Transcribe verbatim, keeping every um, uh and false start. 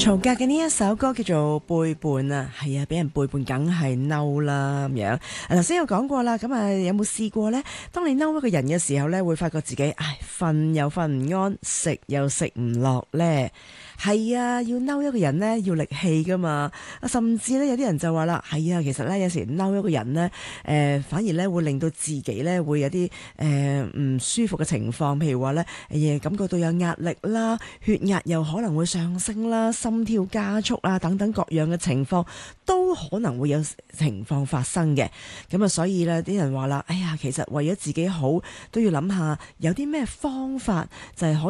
曹格嘅呢一首歌叫做背叛啊，係啊，俾人背叛梗係嬲啦咁樣。頭先有講過啦，咁啊有冇試過呢？當你嬲一個人嘅時候呢，會發覺自己唉瞓又瞓唔安，食又食唔落呢。係啊，要嬲一個人呢，要力氣噶嘛。甚至呢，有啲人就話啦，係啊，其實呢，有時嬲一個人呢，誒、呃、反而呢會令到自己呢會有啲誒唔舒服嘅情況，譬如話呢，誒感覺到有壓力啦，血壓又可能會上升啦，心跳加速啊等等各樣嘅情況都可能會有情況發生嘅。咁啊，所以呢啲人話啦，哎呀，其實為咗自己好都要諗下有啲咩方法就係可